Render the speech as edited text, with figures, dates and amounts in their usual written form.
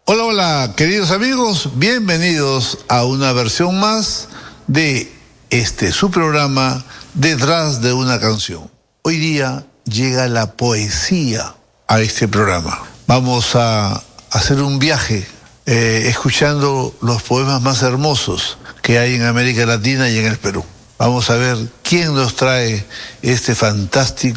Hola, hola, queridos amigos, bienvenidos a una versión más de su programa Detrás de una canción. Hoy día llega la poesía a este programa. Vamos a hacer un viaje escuchando los poemas más hermosos que hay en América Latina y en el Perú. Vamos a ver quién nos trae este fantástico